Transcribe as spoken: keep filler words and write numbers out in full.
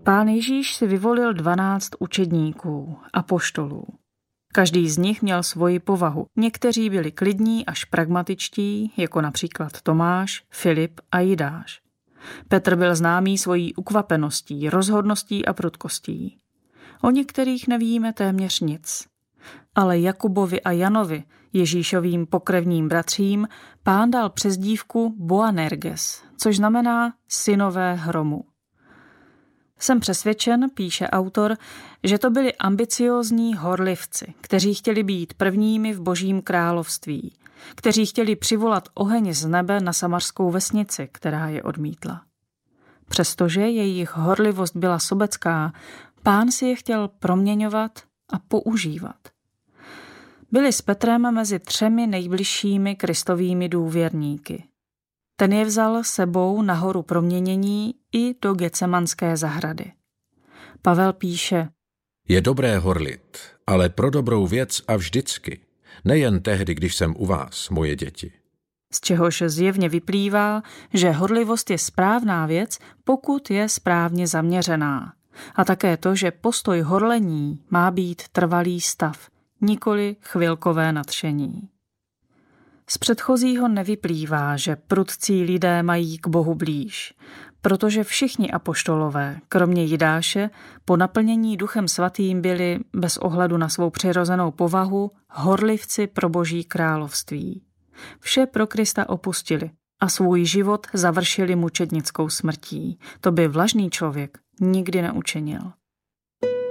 Pán Ježíš si vyvolil dvanáct učedníků, apoštolů. Každý z nich měl svoji povahu. Někteří byli klidní až pragmatičtí, jako například Tomáš, Filip a Jidáš. Petr byl známý svojí ukvapeností, rozhodností a prudkostí. O některých nevíme téměř nic. Ale Jakubovi a Janovi, Ježíšovým pokrevním bratřím, Pán dal přezdívku Boanerges, což znamená synové hromu. Jsem přesvědčen, píše autor, že to byli ambiciózní horlivci, kteří chtěli být prvními v Božím království, kteří chtěli přivolat oheň z nebe na samařskou vesnici, která je odmítla. Přestože jejich horlivost byla sobecká, Pán si je chtěl proměňovat a používat. Byli s Petrem mezi třemi nejbližšími Kristovými důvěrníky. Ten je vzal sebou na horu proměnění i do Getsemanské zahrady. Pavel píše: Je dobré horlit, ale pro dobrou věc a vždycky, nejen tehdy, když jsem u vás, moje děti. Z čehož zjevně vyplývá, že horlivost je správná věc, pokud je správně zaměřená. A také to, že postoj horlení má být trvalý stav, nikoli chvilkové nadšení. Z předchozího nevyplývá, že prudcí lidé mají k Bohu blíž, protože všichni apoštolové, kromě Jidáše, po naplnění Duchem Svatým byli, bez ohledu na svou přirozenou povahu, horlivci pro Boží království. Vše pro Krista opustili a svůj život završili mučednickou smrtí. To by vlažný člověk nikdy neučinil.